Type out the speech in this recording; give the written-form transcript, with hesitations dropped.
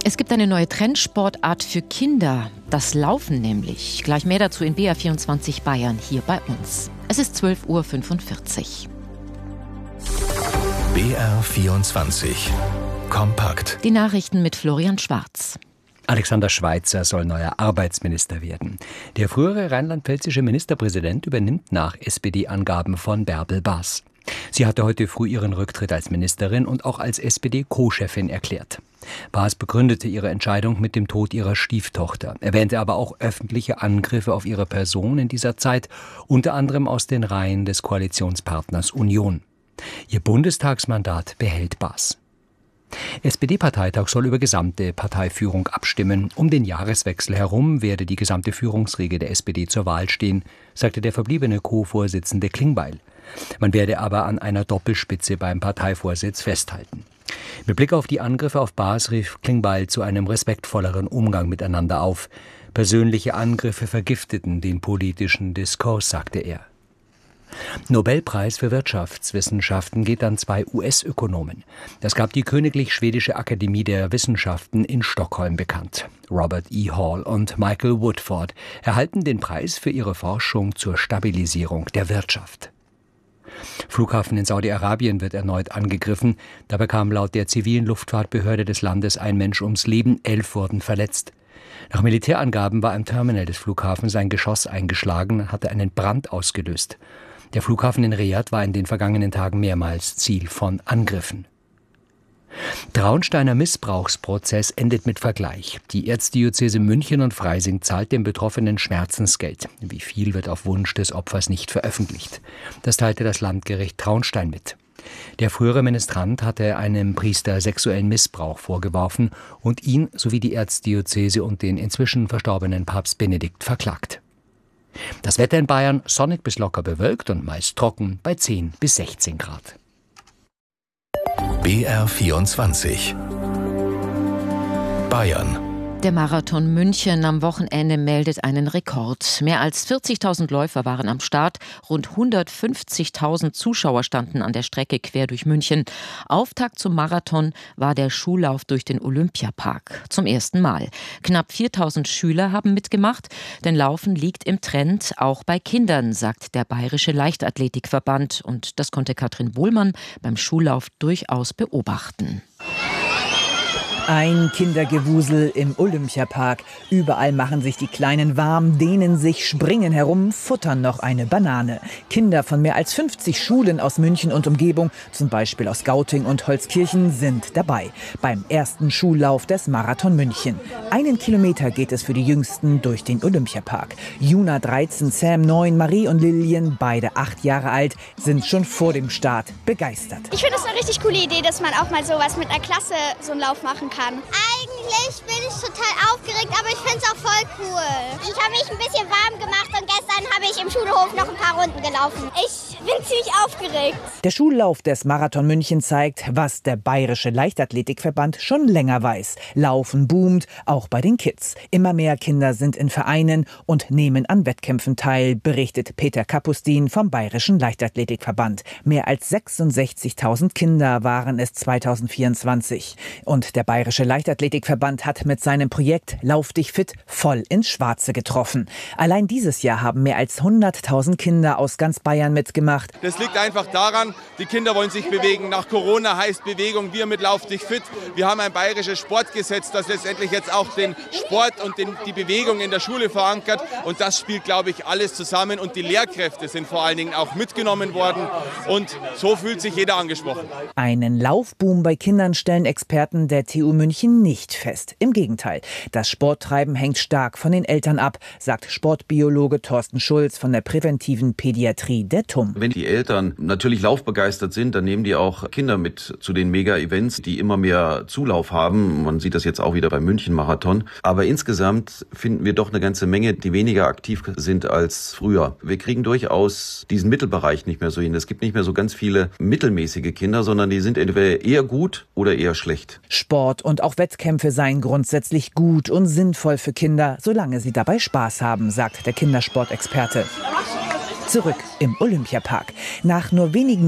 Es gibt eine neue Trendsportart für Kinder, das Laufen nämlich. Gleich mehr dazu in BR24 Bayern hier bei uns. Es ist 12:45 Uhr. BR24 kompakt. Die Nachrichten mit Florian Schwarz. Alexander Schweitzer soll neuer Arbeitsminister werden. Der frühere rheinland-pfälzische Ministerpräsident übernimmt nach SPD-Angaben von Bärbel Bas. Sie hatte heute früh ihren Rücktritt als Ministerin und auch als SPD-Co-Chefin erklärt. Bas begründete ihre Entscheidung mit dem Tod ihrer Stieftochter, erwähnte aber auch öffentliche Angriffe auf ihre Person in dieser Zeit, unter anderem aus den Reihen des Koalitionspartners Union. Ihr Bundestagsmandat behält Bas. SPD-Parteitag soll über gesamte Parteiführung abstimmen. Um den Jahreswechsel herum werde die gesamte Führungsriege der SPD zur Wahl stehen, sagte der verbliebene Co-Vorsitzende Klingbeil. Man werde aber an einer Doppelspitze beim Parteivorsitz festhalten. Mit Blick auf die Angriffe auf Bas rief Klingbeil zu einem respektvolleren Umgang miteinander auf. Persönliche Angriffe vergifteten den politischen Diskurs, sagte er. Nobelpreis für Wirtschaftswissenschaften geht an 2 US-Ökonomen. Das gab die Königlich Schwedische Akademie der Wissenschaften in Stockholm bekannt. Robert E. Hall und Michael Woodford erhalten den Preis für ihre Forschung zur Stabilisierung der Wirtschaft. Flughafen in Saudi-Arabien wird erneut angegriffen. Dabei kam laut der zivilen Luftfahrtbehörde des Landes ein Mensch ums Leben, 11 wurden verletzt. Nach Militärangaben war im Terminal des Flughafens ein Geschoss eingeschlagen und hatte einen Brand ausgelöst. Der Flughafen in Riad war in den vergangenen Tagen mehrmals Ziel von Angriffen. Traunsteiner Missbrauchsprozess endet mit Vergleich. Die Erzdiözese München und Freising zahlt dem Betroffenen Schmerzensgeld. Wie viel wird auf Wunsch des Opfers nicht veröffentlicht. Das teilte das Landgericht Traunstein mit. Der frühere Ministrant hatte einem Priester sexuellen Missbrauch vorgeworfen und ihn sowie die Erzdiözese und den inzwischen verstorbenen Papst Benedikt verklagt. Das Wetter in Bayern sonnig bis locker bewölkt und meist trocken bei 10 bis 16 Grad. BR24 Bayern. Der Marathon München am Wochenende meldet einen Rekord. Mehr als 40.000 Läufer waren am Start. Rund 150.000 Zuschauer standen an der Strecke quer durch München. Auftakt zum Marathon war der Schullauf durch den Olympiapark. Zum ersten Mal. Knapp 4.000 Schüler haben mitgemacht. Denn Laufen liegt im Trend, auch bei Kindern, sagt der Bayerische Leichtathletikverband. Und das konnte Katrin Bohlmann beim Schullauf durchaus beobachten. Ein Kindergewusel im Olympiapark. Überall machen sich die Kleinen warm, dehnen sich, springen herum, futtern noch eine Banane. Kinder von mehr als 50 Schulen aus München und Umgebung, zum Beispiel aus Gauting und Holzkirchen, sind dabei. Beim ersten Schullauf des Marathon München. 1 Kilometer geht es für die Jüngsten durch den Olympiapark. Juna 13, Sam 9, Marie und Lilien, beide 8 Jahre alt, sind schon vor dem Start begeistert. Ich finde es eine richtig coole Idee, dass man auch mal sowas mit einer Klasse so einen Lauf machen kann. Eigentlich bin ich total aufgeregt, aber ich finde es auch voll cool. Ich habe mich ein bisschen warm gemacht und gestern habe ich im Schulhof noch ein paar Runden gelaufen. Ich bin ziemlich aufgeregt. Der Schullauf des Marathon München zeigt, was der Bayerische Leichtathletikverband schon länger weiß. Laufen boomt, auch bei den Kids. Immer mehr Kinder sind in Vereinen und nehmen an Wettkämpfen teil, berichtet Peter Kapustin vom Bayerischen Leichtathletikverband. Mehr als 66.000 Kinder waren es 2024. Und der Bayerische Leichtathletikverband hat mit seinem Projekt Lauf dich fit voll ins Schwarze getroffen. Allein dieses Jahr haben mehr als 100.000 Kinder aus ganz Bayern mitgemacht. Das liegt einfach daran, die Kinder wollen sich bewegen. Nach Corona heißt Bewegung, wir mit Lauf dich fit. Wir haben ein bayerisches Sportgesetz, das letztendlich jetzt auch den Sport und die Bewegung in der Schule verankert. Und das spielt, glaube ich, alles zusammen. Und die Lehrkräfte sind vor allen Dingen auch mitgenommen worden. Und so fühlt sich jeder angesprochen. Einen Laufboom bei Kindern stellen Experten der TU München nicht fest. Im Gegenteil, das Sporttreiben hängt stark von den Eltern ab, sagt Sportbiologe Thorsten Schulz von der präventiven Pädiatrie der TUM. Wenn die Eltern natürlich laufbegeistert sind, dann nehmen die auch Kinder mit zu den Mega-Events, die immer mehr Zulauf haben. Man sieht das jetzt auch wieder beim München-Marathon. Aber insgesamt finden wir doch eine ganze Menge, die weniger aktiv sind als früher. Wir kriegen durchaus diesen Mittelbereich nicht mehr so hin. Es gibt nicht mehr so ganz viele mittelmäßige Kinder, sondern die sind entweder eher gut oder eher schlecht. Sport und auch Wettkämpfe seien grundsätzlich gut und sinnvoll für Kinder, solange sie dabei Spaß haben, sagt der Kindersportexperte. Zurück im Olympiapark. Nach nur wenigen